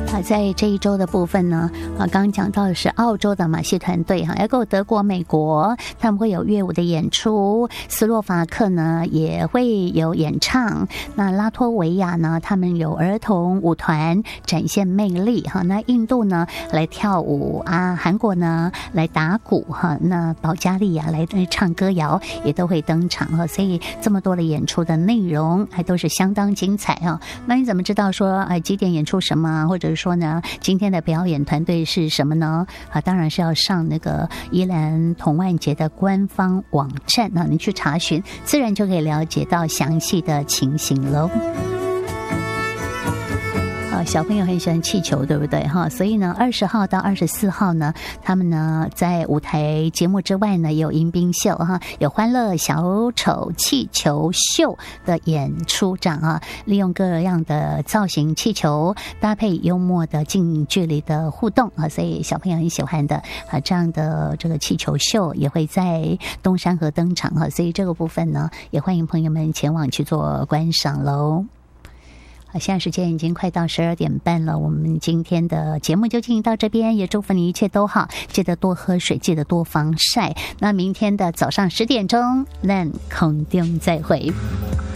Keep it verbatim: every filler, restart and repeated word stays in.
啊，在这一周的部分呢，啊，刚刚讲到的是澳洲的马戏团队哈，还有德国、美国，他们会有乐舞的演出，斯洛伐克呢也会有演唱，那拉脱维亚呢，他们有儿童舞团展现魅力哈，那印度呢来跳舞啊，韩国呢来打鼓哈，那保加利亚来唱歌谣也都会登场哈，所以这么多的演出的内容还都是相当精彩啊。那你怎么知道说哎几点演出什么，或者是说呢今天的表演团队是什么呢？啊，当然是要上那个宜兰童玩节的官方网站啊，你去查询，自然就可以了解到详细的情形喽。小朋友很喜欢气球，对不对哈？所以呢，二十号到二十四号呢，他们呢在舞台节目之外呢，也有迎宾秀哈，有欢乐小丑气球秀的演出这样啊，利用各样的造型气球搭配幽默的近距离的互动啊，所以小朋友很喜欢的啊，这样的这个气球秀也会在东山河登场啊，所以这个部分呢，也欢迎朋友们前往去做观赏喽。好，现在时间已经快到十二点半了，我们今天的节目就进行到这边，也祝福你一切都好，记得多喝水，记得多防晒。那明天的早上十点钟，咱空中再会。